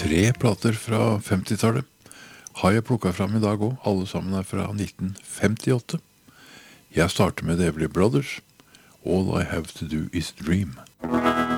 3 plater fra 50-tallet har jeg plukket fram i dag også. Alle sammen er fra 1958. Jeg starter med The Everly Brothers. All I Have to Do Is Dream.